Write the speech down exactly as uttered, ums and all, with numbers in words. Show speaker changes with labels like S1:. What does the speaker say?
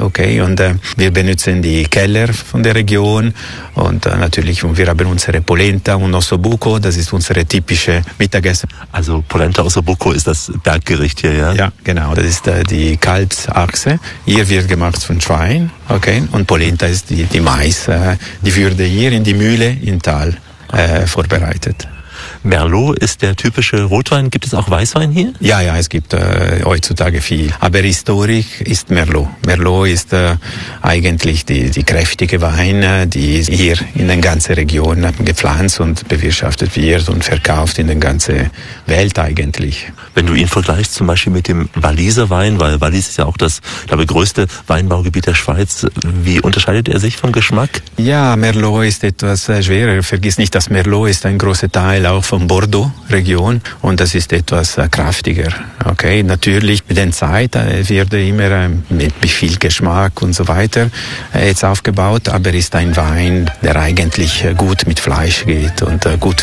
S1: okay, und äh, wir benutzen die Keller von der Region und äh, natürlich, wir haben unsere Polenta und Ossobuco, das ist unsere typische Mittagessen.
S2: Also Polenta Ossobuco ist das Berggericht hier, ja?
S1: Ja, genau, das ist äh, die Kalbsachse. Hier wird gemacht von Schwein, okay, und Polenta ist die, die Mais, äh, die würde hier in die Mühle im Tal äh, vorbereitet.
S2: Merlot ist der typische Rotwein. Gibt es auch Weißwein hier?
S1: Ja, ja, es gibt äh, heutzutage viel. Aber historisch ist Merlot. Merlot ist äh, eigentlich die, die kräftige Wein, die hier in der ganzen Region gepflanzt und bewirtschaftet wird und verkauft in der ganzen Welt eigentlich.
S2: Wenn du ihn vergleichst zum Beispiel mit dem Walliser Wein, weil Wallis ist ja auch das, glaube ich, größte Weinbaugebiet der Schweiz, wie unterscheidet er sich vom Geschmack?
S1: Ja, Merlot ist etwas äh, schwerer. Vergiss nicht, dass Merlot ist ein großer Teil auch von Bordeaux-Region und das ist etwas äh, kraftiger. Okay, natürlich mit der Zeit äh, wird er immer äh, mit viel Geschmack und so weiter äh, jetzt aufgebaut, aber ist ein Wein, der eigentlich äh, gut mit Fleisch geht und äh, gut